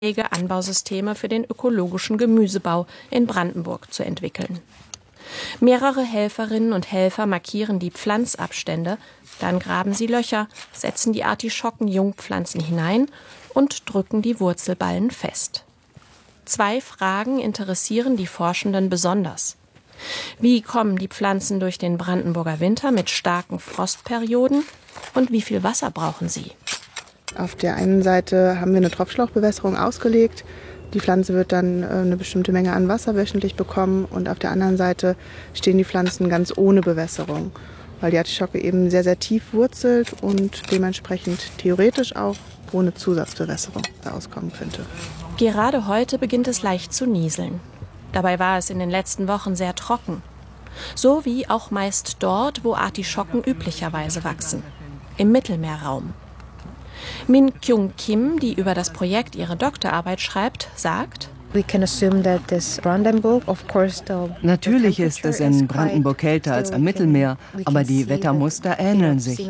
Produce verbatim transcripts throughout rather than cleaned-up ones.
Anbausysteme für den ökologischen Gemüsebau in Brandenburg zu entwickeln. Mehrere Helferinnen und Helfer markieren die Pflanzabstände, dann graben sie Löcher, setzen die Artischocken-Jungpflanzen hinein und drücken die Wurzelballen fest. Zwei Fragen interessieren die Forschenden besonders. Wie kommen die Pflanzen durch den Brandenburger Winter mit starken Frostperioden und wie viel Wasser brauchen sie? Auf der einen Seite haben wir eine Tropfschlauchbewässerung ausgelegt. Die Pflanze wird dann eine bestimmte Menge an Wasser wöchentlich bekommen. Und auf der anderen Seite stehen die Pflanzen ganz ohne Bewässerung, weil die Artischocke eben sehr, sehr tief wurzelt und dementsprechend theoretisch auch ohne Zusatzbewässerung auskommen könnte. Gerade heute beginnt es leicht zu nieseln. Dabei war es in den letzten Wochen sehr trocken. So wie auch meist dort, wo Artischocken üblicherweise wachsen, im Mittelmeerraum. Min Kyung Kim, die über das Projekt ihre Doktorarbeit schreibt, sagt: Natürlich ist es in Brandenburg kälter als am Mittelmeer, aber die Wettermuster ähneln sich.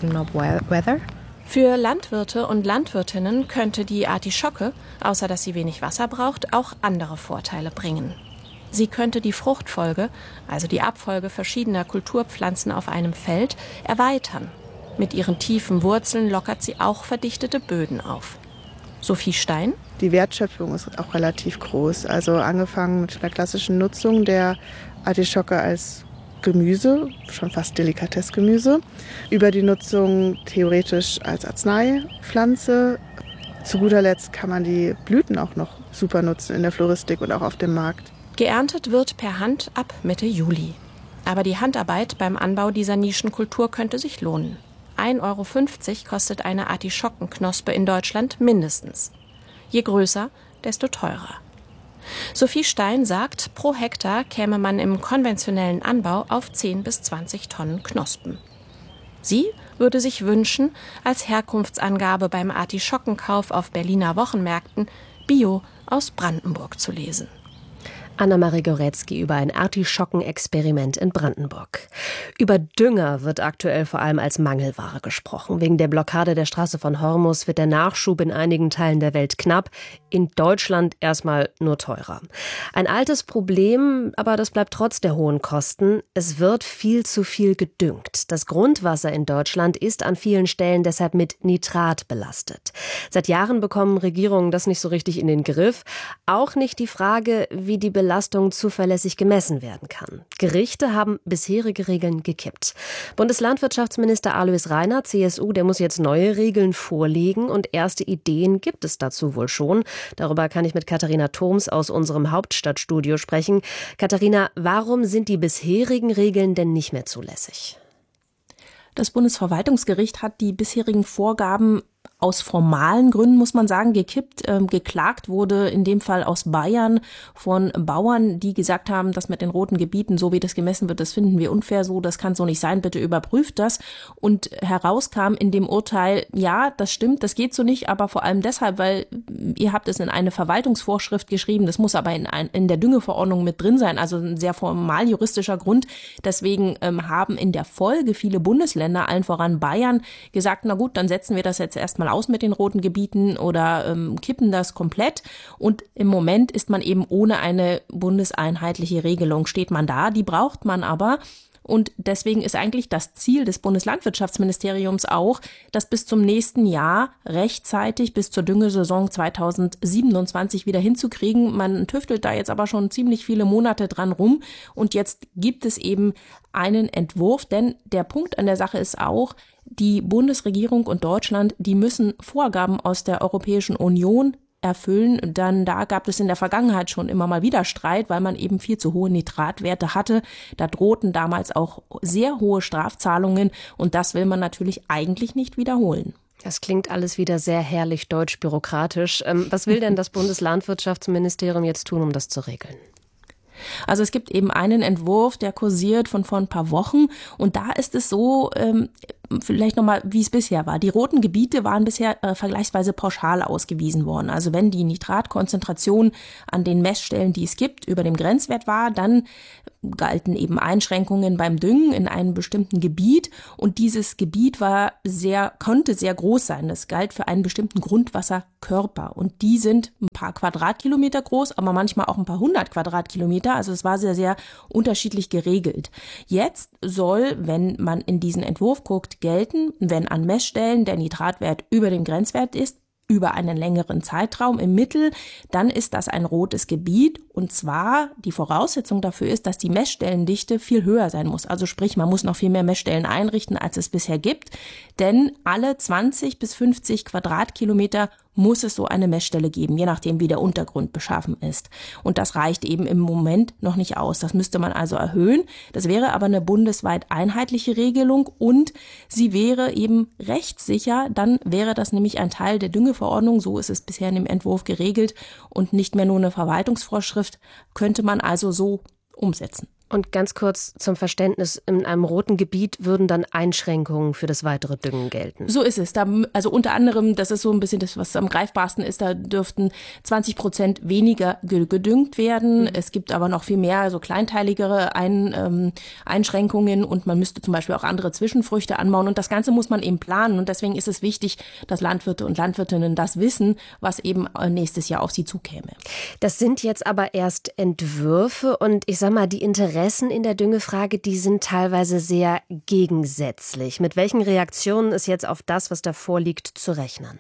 Für Landwirte und Landwirtinnen könnte die Artischocke, außer dass sie wenig Wasser braucht, auch andere Vorteile bringen. Sie könnte die Fruchtfolge, also die Abfolge verschiedener Kulturpflanzen auf einem Feld, erweitern. Mit ihren tiefen Wurzeln lockert sie auch verdichtete Böden auf. Sophie Stein? Die Wertschöpfung ist auch relativ groß. Also angefangen mit der klassischen Nutzung der Artischocke als Gemüse, schon fast Delikatessgemüse, über die Nutzung theoretisch als Arzneipflanze. Zu guter Letzt kann man die Blüten auch noch super nutzen in der Floristik und auch auf dem Markt. Geerntet wird per Hand ab Mitte Juli. Aber die Handarbeit beim Anbau dieser Nischenkultur könnte sich lohnen. ein Euro fünfzig kostet eine Artischockenknospe in Deutschland mindestens. Je größer, desto teurer. Sophie Stein sagt, pro Hektar käme man im konventionellen Anbau auf zehn bis zwanzig Tonnen Knospen. Sie würde sich wünschen, als Herkunftsangabe beim Artischockenkauf auf Berliner Wochenmärkten Bio aus Brandenburg zu lesen. Anna-Marie Goretzky über ein Artischockenexperiment in Brandenburg. Über Dünger wird aktuell vor allem als Mangelware gesprochen. Wegen der Blockade der Straße von Hormus wird der Nachschub in einigen Teilen der Welt knapp, in Deutschland erstmal nur teurer. Ein altes Problem, aber das bleibt trotz der hohen Kosten. Es wird viel zu viel gedüngt. Das Grundwasser in Deutschland ist an vielen Stellen deshalb mit Nitrat belastet. Seit Jahren bekommen Regierungen das nicht so richtig in den Griff. Auch nicht die Frage, wie die Belastung Belastung zuverlässig gemessen werden kann. Gerichte haben bisherige Regeln gekippt. Bundeslandwirtschaftsminister Alois Rainer, C S U, der muss jetzt neue Regeln vorlegen und erste Ideen gibt es dazu wohl schon. Darüber kann ich mit Katharina Thoms aus unserem Hauptstadtstudio sprechen. Katharina, warum sind die bisherigen Regeln denn nicht mehr zulässig? Das Bundesverwaltungsgericht hat die bisherigen Vorgaben aus formalen Gründen, muss man sagen, gekippt. Ähm, geklagt wurde in dem Fall aus Bayern von Bauern, die gesagt haben, das mit den roten Gebieten, so wie das gemessen wird, das finden wir unfair so, das kann so nicht sein, bitte überprüft das. Und herauskam in dem Urteil, ja, das stimmt, das geht so nicht, aber vor allem deshalb, weil ihr habt es in eine Verwaltungsvorschrift geschrieben, das muss aber in, ein, in der Düngeverordnung mit drin sein, also ein sehr formal juristischer Grund. Deswegen ähm, haben in der Folge viele Bundesländer, allen voran Bayern, gesagt, na gut, dann setzen wir das jetzt erstmal aus mit den roten Gebieten oder ähm, kippen das komplett. Und im Moment ist man eben ohne eine bundeseinheitliche Regelung, steht man da. Die braucht man aber. Und deswegen ist eigentlich das Ziel des Bundeslandwirtschaftsministeriums auch, das bis zum nächsten Jahr rechtzeitig bis zur Düngesaison zweitausendsiebenundzwanzig wieder hinzukriegen. Man tüftelt da jetzt aber schon ziemlich viele Monate dran rum. Und jetzt gibt es eben einen Entwurf, denn der Punkt an der Sache ist auch, die Bundesregierung und Deutschland, die müssen Vorgaben aus der Europäischen Union erfüllen. Dann da gab es in der Vergangenheit schon immer mal wieder Streit, weil man eben viel zu hohe Nitratwerte hatte. Da drohten damals auch sehr hohe Strafzahlungen und das will man natürlich eigentlich nicht wiederholen. Das klingt alles wieder sehr herrlich deutsch-bürokratisch. Ähm, was will denn das Bundeslandwirtschaftsministerium jetzt tun, um das zu regeln? Also es gibt eben einen Entwurf, der kursiert von vor ein paar Wochen und da ist es so, ähm, vielleicht nochmal, wie es bisher war. Die roten Gebiete waren bisher äh, vergleichsweise pauschal ausgewiesen worden. Also wenn die Nitratkonzentration an den Messstellen, die es gibt, über dem Grenzwert war, dann galten eben Einschränkungen beim Düngen in einem bestimmten Gebiet. Und dieses Gebiet war sehr, konnte sehr groß sein. Das galt für einen bestimmten Grundwasserkörper. Und die sind ein paar Quadratkilometer groß, aber manchmal auch ein paar hundert Quadratkilometer. Also es war sehr, sehr unterschiedlich geregelt. Jetzt soll, wenn man in diesen Entwurf guckt, gelten, wenn an Messstellen der Nitratwert über dem Grenzwert ist, über einen längeren Zeitraum im Mittel, dann ist das ein rotes Gebiet. Und zwar die Voraussetzung dafür ist, dass die Messstellendichte viel höher sein muss. Also sprich, man muss noch viel mehr Messstellen einrichten, als es bisher gibt. Denn alle zwanzig bis fünfzig Quadratkilometer muss es so eine Messstelle geben, je nachdem, wie der Untergrund beschaffen ist. Und das reicht eben im Moment noch nicht aus. Das müsste man also erhöhen. Das wäre aber eine bundesweit einheitliche Regelung und sie wäre eben rechtssicher. Dann wäre das nämlich ein Teil der Düngeverordnung. So ist es bisher in dem Entwurf geregelt und nicht mehr nur eine Verwaltungsvorschrift. Könnte man also so umsetzen. Und ganz kurz zum Verständnis, in einem roten Gebiet würden dann Einschränkungen für das weitere Düngen gelten? So ist es. Da, also unter anderem, das ist so ein bisschen das, was am greifbarsten ist, da dürften zwanzig Prozent weniger gedüngt werden. Mhm. Es gibt aber noch viel mehr so kleinteiligere Ein, ähm, Einschränkungen und man müsste zum Beispiel auch andere Zwischenfrüchte anbauen. Und das Ganze muss man eben planen. Und deswegen ist es wichtig, dass Landwirte und Landwirtinnen das wissen, was eben nächstes Jahr auf sie zukäme. Das sind jetzt aber erst Entwürfe und ich sag mal, die Interessen in der Düngefrage, die sind teilweise sehr gegensätzlich. Mit welchen Reaktionen ist jetzt auf das, was da vorliegt, zu rechnen?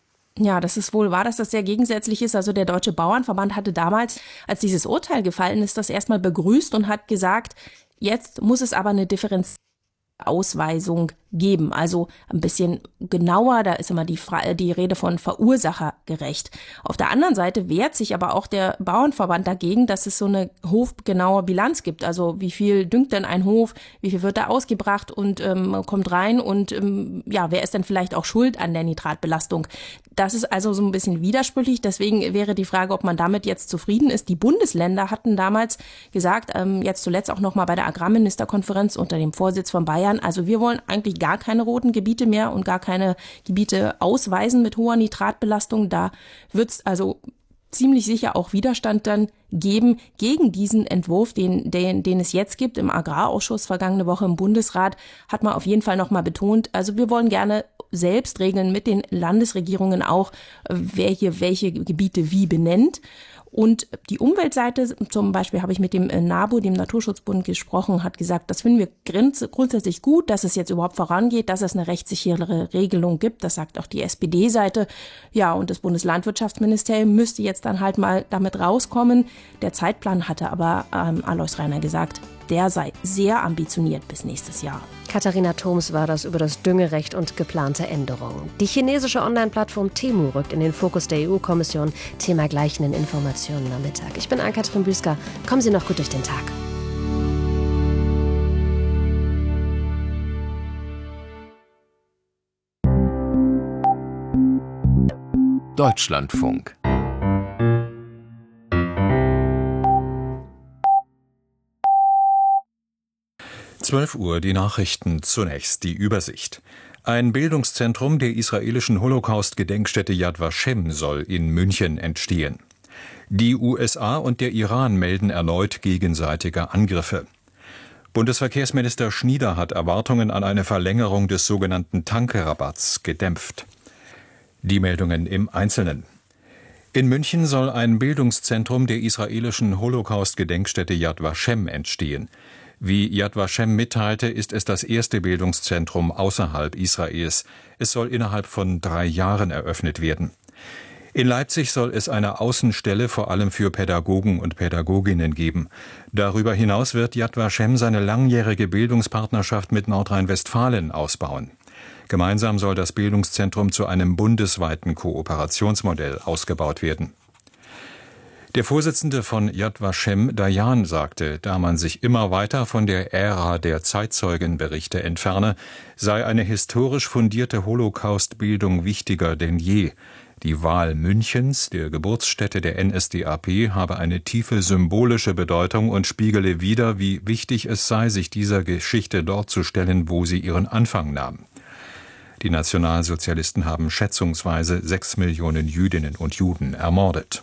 Ja, das ist wohl wahr, dass das sehr gegensätzlich ist. Also der Deutsche Bauernverband hatte damals, als dieses Urteil gefallen ist, das erstmal begrüßt und hat gesagt, jetzt muss es aber eine Differenz Ausweisung geben. Also ein bisschen genauer, da ist immer die, Fra- die Rede von verursachergerecht. Auf der anderen Seite wehrt sich aber auch der Bauernverband dagegen, dass es so eine hofgenaue Bilanz gibt. Also wie viel düngt denn ein Hof, wie viel wird da ausgebracht und ähm, kommt rein und ähm, ja, wer ist denn vielleicht auch schuld an der Nitratbelastung? Das ist also so ein bisschen widersprüchlich. Deswegen wäre die Frage, ob man damit jetzt zufrieden ist. Die Bundesländer hatten damals gesagt, ähm, jetzt zuletzt auch noch mal bei der Agrarministerkonferenz unter dem Vorsitz von Bayern, also wir wollen eigentlich gar keine roten Gebiete mehr und gar keine Gebiete ausweisen mit hoher Nitratbelastung. Da wird es also ziemlich sicher auch Widerstand dann geben gegen diesen Entwurf, den, den, den es jetzt gibt. Im Agrarausschuss vergangene Woche im Bundesrat hat man auf jeden Fall noch mal betont, also wir wollen gerne selbst regeln mit den Landesregierungen auch, wer hier welche Gebiete wie benennt. Und die Umweltseite, zum Beispiel habe ich mit dem NABU, dem Naturschutzbund, gesprochen, hat gesagt, das finden wir grundsätzlich gut, dass es jetzt überhaupt vorangeht, dass es eine rechtssichere Regelung gibt. Das sagt auch die S P D-Seite. Ja, und das Bundeslandwirtschaftsministerium müsste jetzt dann halt mal damit rauskommen. Der Zeitplan hatte aber ähm, Alois Reiner gesagt, der sei sehr ambitioniert bis nächstes Jahr. Katharina Thoms war das über das Düngerecht und geplante Änderungen. Die chinesische Online-Plattform Temu rückt in den Fokus der E U-Kommission. Thema gleich in den Informationen am Mittag. Ich bin Ann-Kathrin Büsker. Kommen Sie noch gut durch den Tag. Deutschlandfunk. zwölf Uhr, die Nachrichten, zunächst die Übersicht. Ein Bildungszentrum der israelischen Holocaust-Gedenkstätte Yad Vashem soll in München entstehen. Die U S A und der Iran melden erneut gegenseitige Angriffe. Bundesverkehrsminister Schnieder hat Erwartungen an eine Verlängerung des sogenannten Tankrabatts gedämpft. Die Meldungen im Einzelnen. In München soll ein Bildungszentrum der israelischen Holocaust-Gedenkstätte Yad Vashem entstehen. Wie Yad Vashem mitteilte, ist es das erste Bildungszentrum außerhalb Israels. Es soll innerhalb von drei Jahren eröffnet werden. In Leipzig soll es eine Außenstelle vor allem für Pädagogen und Pädagoginnen geben. Darüber hinaus wird Yad Vashem seine langjährige Bildungspartnerschaft mit Nordrhein-Westfalen ausbauen. Gemeinsam soll das Bildungszentrum zu einem bundesweiten Kooperationsmodell ausgebaut werden. Der Vorsitzende von Yad Vashem, Dayan, sagte, da man sich immer weiter von der Ära der Zeitzeugenberichte entferne, sei eine historisch fundierte Holocaust-Bildung wichtiger denn je. Die Wahl Münchens, der Geburtsstätte der N S D A P, habe eine tiefe symbolische Bedeutung und spiegele wider, wie wichtig es sei, sich dieser Geschichte dort zu stellen, wo sie ihren Anfang nahm. Die Nationalsozialisten haben schätzungsweise sechs Millionen Jüdinnen und Juden ermordet.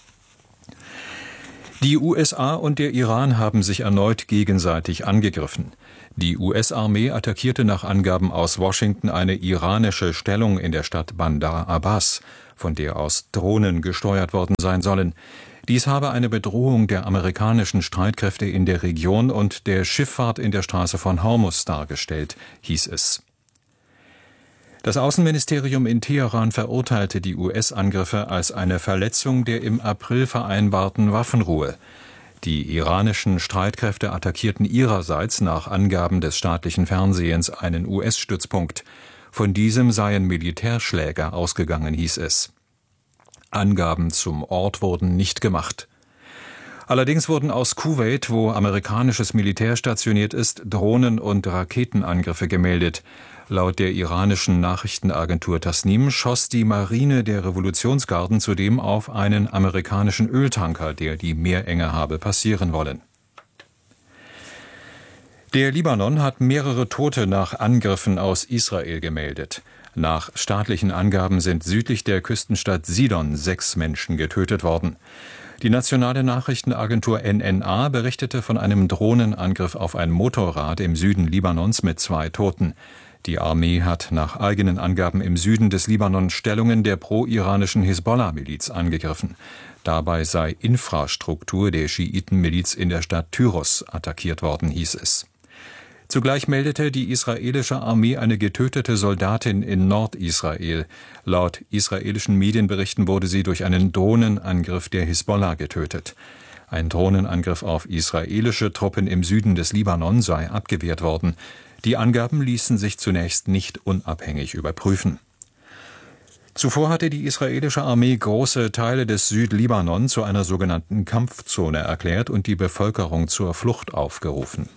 Die U S A und der Iran haben sich erneut gegenseitig angegriffen. Die U S-Armee attackierte nach Angaben aus Washington eine iranische Stellung in der Stadt Bandar Abbas, von der aus Drohnen gesteuert worden sein sollen. Dies habe eine Bedrohung der amerikanischen Streitkräfte in der Region und der Schifffahrt in der Straße von Hormuz dargestellt, hieß es. Das Außenministerium in Teheran verurteilte die U S-Angriffe als eine Verletzung der im April vereinbarten Waffenruhe. Die iranischen Streitkräfte attackierten ihrerseits nach Angaben des staatlichen Fernsehens einen U S-Stützpunkt. Von diesem seien Militärschläge ausgegangen, hieß es. Angaben zum Ort wurden nicht gemacht. Allerdings wurden aus Kuwait, wo amerikanisches Militär stationiert ist, Drohnen- und Raketenangriffe gemeldet. Laut der iranischen Nachrichtenagentur Tasnim schoss die Marine der Revolutionsgarden zudem auf einen amerikanischen Öltanker, der die Meerenge habe passieren wollen. Der Libanon hat mehrere Tote nach Angriffen aus Israel gemeldet. Nach staatlichen Angaben sind südlich der Küstenstadt Sidon sechs Menschen getötet worden. Die nationale Nachrichtenagentur N N A berichtete von einem Drohnenangriff auf ein Motorrad im Süden Libanons mit zwei Toten. Die Armee hat nach eigenen Angaben im Süden des Libanon Stellungen der pro-iranischen Hisbollah-Miliz angegriffen. Dabei sei Infrastruktur der Schiitenmiliz in der Stadt Tyros attackiert worden, hieß es. Zugleich meldete die israelische Armee eine getötete Soldatin in Nordisrael. Laut israelischen Medienberichten wurde sie durch einen Drohnenangriff der Hisbollah getötet. Ein Drohnenangriff auf israelische Truppen im Süden des Libanon sei abgewehrt worden. Die Angaben ließen sich zunächst nicht unabhängig überprüfen. Zuvor hatte die israelische Armee große Teile des Südlibanon zu einer sogenannten Kampfzone erklärt und die Bevölkerung zur Flucht aufgerufen.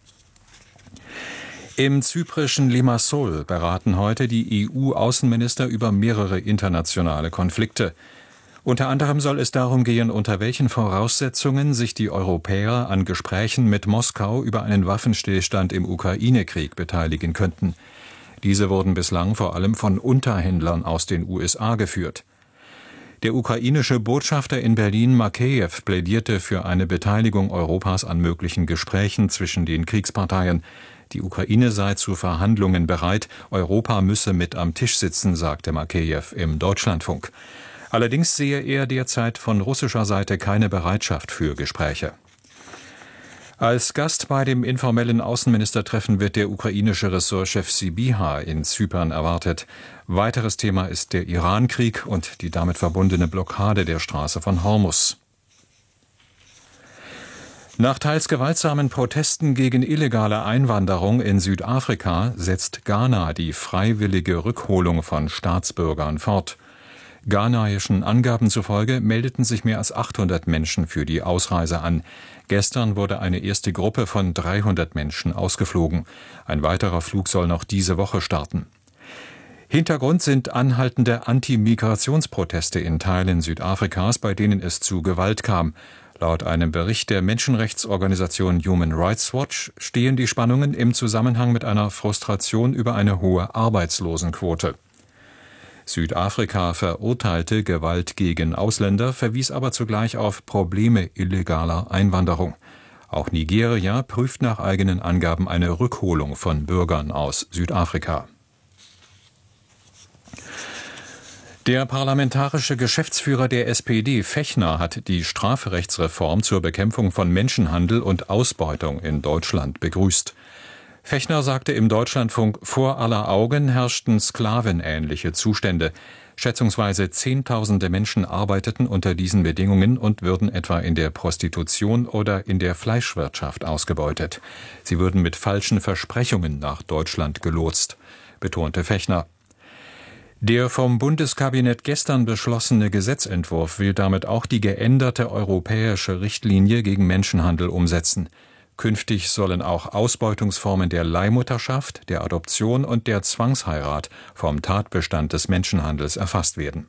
Im zyprischen Limassol beraten heute die E U-Außenminister über mehrere internationale Konflikte. Unter anderem soll es darum gehen, unter welchen Voraussetzungen sich die Europäer an Gesprächen mit Moskau über einen Waffenstillstand im Ukraine-Krieg beteiligen könnten. Diese wurden bislang vor allem von Unterhändlern aus den U S A geführt. Der ukrainische Botschafter in Berlin, Makeyew, plädierte für eine Beteiligung Europas an möglichen Gesprächen zwischen den Kriegsparteien. Die Ukraine sei zu Verhandlungen bereit, Europa müsse mit am Tisch sitzen, sagte Makeyew im Deutschlandfunk. Allerdings sehe er derzeit von russischer Seite keine Bereitschaft für Gespräche. Als Gast bei dem informellen Außenministertreffen wird der ukrainische Ressortchef Sybiha in Zypern erwartet. Weiteres Thema ist der Irankrieg und die damit verbundene Blockade der Straße von Hormuz. Nach teils gewaltsamen Protesten gegen illegale Einwanderung in Südafrika setzt Ghana die freiwillige Rückholung von Staatsbürgern fort. Ghanaischen Angaben zufolge meldeten sich mehr als achthundert Menschen für die Ausreise an. Gestern wurde eine erste Gruppe von dreihundert Menschen ausgeflogen. Ein weiterer Flug soll noch diese Woche starten. Hintergrund sind anhaltende Anti-Migrationsproteste in Teilen Südafrikas, bei denen es zu Gewalt kam. Laut einem Bericht der Menschenrechtsorganisation Human Rights Watch stehen die Spannungen im Zusammenhang mit einer Frustration über eine hohe Arbeitslosenquote. Südafrika verurteilte Gewalt gegen Ausländer, verwies aber zugleich auf Probleme illegaler Einwanderung. Auch Nigeria prüft nach eigenen Angaben eine Rückholung von Bürgern aus Südafrika. Der parlamentarische Geschäftsführer der S P D, Fechner, hat die Strafrechtsreform zur Bekämpfung von Menschenhandel und Ausbeutung in Deutschland begrüßt. Fechner sagte im Deutschlandfunk, vor aller Augen herrschten sklavenähnliche Zustände. Schätzungsweise Zehntausende Menschen arbeiteten unter diesen Bedingungen und würden etwa in der Prostitution oder in der Fleischwirtschaft ausgebeutet. Sie würden mit falschen Versprechungen nach Deutschland gelotst, betonte Fechner. Der vom Bundeskabinett gestern beschlossene Gesetzentwurf will damit auch die geänderte europäische Richtlinie gegen Menschenhandel umsetzen. Künftig sollen auch Ausbeutungsformen der Leihmutterschaft, der Adoption und der Zwangsheirat vom Tatbestand des Menschenhandels erfasst werden.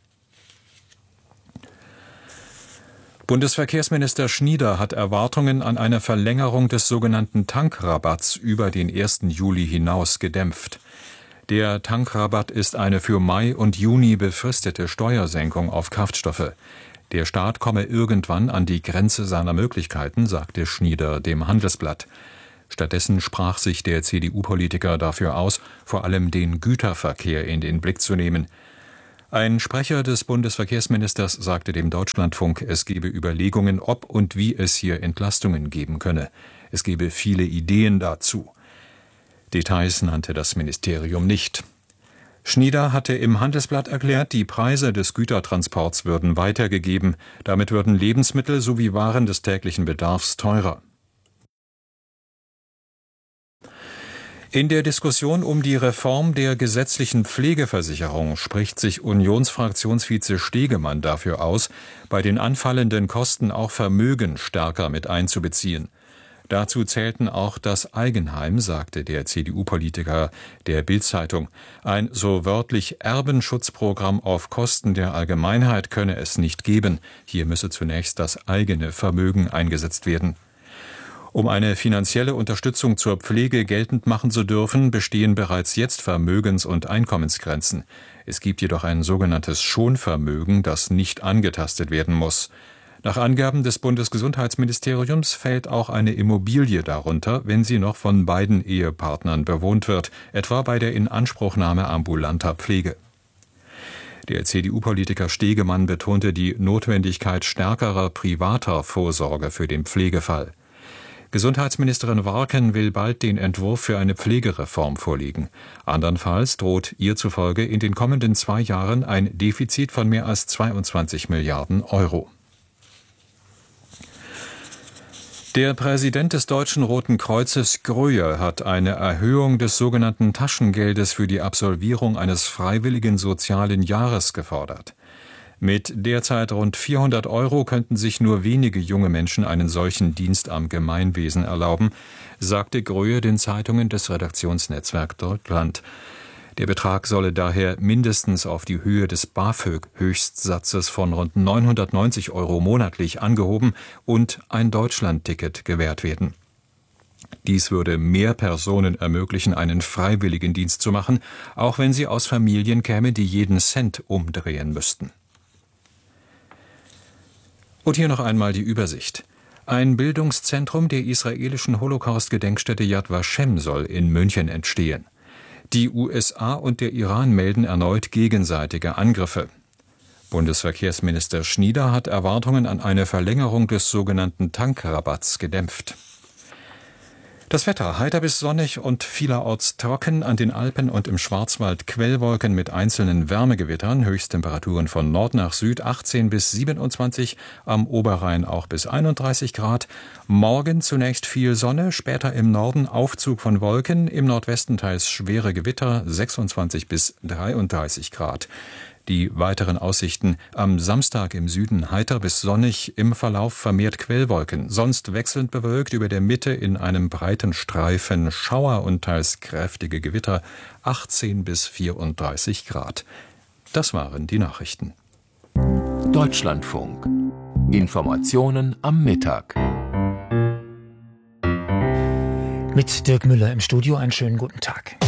Bundesverkehrsminister Schnieder hat Erwartungen an eine Verlängerung des sogenannten Tankrabatts über den ersten Juli hinaus gedämpft. Der Tankrabatt ist eine für Mai und Juni befristete Steuersenkung auf Kraftstoffe. Der Staat komme irgendwann an die Grenze seiner Möglichkeiten, sagte Schnieder dem Handelsblatt. Stattdessen sprach sich der C D U-Politiker dafür aus, vor allem den Güterverkehr in den Blick zu nehmen. Ein Sprecher des Bundesverkehrsministers sagte dem Deutschlandfunk, es gebe Überlegungen, ob und wie es hier Entlastungen geben könne. Es gebe viele Ideen dazu. Details nannte das Ministerium nicht. Schnieder hatte im Handelsblatt erklärt, die Preise des Gütertransports würden weitergegeben. Damit würden Lebensmittel sowie Waren des täglichen Bedarfs teurer. In der Diskussion um die Reform der gesetzlichen Pflegeversicherung spricht sich Unionsfraktionsvize Stegemann dafür aus, bei den anfallenden Kosten auch Vermögen stärker mit einzubeziehen. Dazu zählten auch das Eigenheim, sagte der C D U-Politiker der Bild-Zeitung. Ein so wörtlich Erbenschutzprogramm auf Kosten der Allgemeinheit könne es nicht geben. Hier müsse zunächst das eigene Vermögen eingesetzt werden. Um eine finanzielle Unterstützung zur Pflege geltend machen zu dürfen, bestehen bereits jetzt Vermögens- und Einkommensgrenzen. Es gibt jedoch ein sogenanntes Schonvermögen, das nicht angetastet werden muss. Nach Angaben des Bundesgesundheitsministeriums fällt auch eine Immobilie darunter, wenn sie noch von beiden Ehepartnern bewohnt wird, etwa bei der Inanspruchnahme ambulanter Pflege. Der C D U-Politiker Stegemann betonte die Notwendigkeit stärkerer privater Vorsorge für den Pflegefall. Gesundheitsministerin Warken will bald den Entwurf für eine Pflegereform vorlegen. Andernfalls droht ihr zufolge in den kommenden zwei Jahren ein Defizit von mehr als zweiundzwanzig Milliarden Euro. Der Präsident des Deutschen Roten Kreuzes, Gröhe, hat eine Erhöhung des sogenannten Taschengeldes für die Absolvierung eines freiwilligen sozialen Jahres gefordert. Mit derzeit rund vierhundert Euro könnten sich nur wenige junge Menschen einen solchen Dienst am Gemeinwesen erlauben, sagte Gröhe den Zeitungen des Redaktionsnetzwerk Deutschland. Der Betrag solle daher mindestens auf die Höhe des BAföG-Höchstsatzes von rund neunhundertneunzig Euro monatlich angehoben und ein Deutschlandticket gewährt werden. Dies würde mehr Personen ermöglichen, einen freiwilligen Dienst zu machen, auch wenn sie aus Familien kämen, die jeden Cent umdrehen müssten. Und hier noch einmal die Übersicht. Ein Bildungszentrum der israelischen Holocaust-Gedenkstätte Yad Vashem soll in München entstehen. Die U S A und der Iran melden erneut gegenseitige Angriffe. Bundesverkehrsminister Schnieder hat Erwartungen an eine Verlängerung des sogenannten Tankrabatts gedämpft. Das Wetter: heiter bis sonnig und vielerorts trocken, an den Alpen und im Schwarzwald Quellwolken mit einzelnen Wärmegewittern, Höchsttemperaturen von Nord nach Süd achtzehn bis siebenundzwanzig, am Oberrhein auch bis einunddreißig Grad. Morgen zunächst viel Sonne, später im Norden Aufzug von Wolken, im Nordwesten teils schwere Gewitter, sechsundzwanzig bis dreiunddreißig Grad. Die weiteren Aussichten: am Samstag im Süden heiter bis sonnig, im Verlauf vermehrt Quellwolken, sonst wechselnd bewölkt, über der Mitte in einem breiten Streifen Schauer und teils kräftige Gewitter, achtzehn bis vierunddreißig Grad. Das waren die Nachrichten. Deutschlandfunk. Informationen am Mittag. Mit Dirk Müller im Studio, einen schönen guten Tag.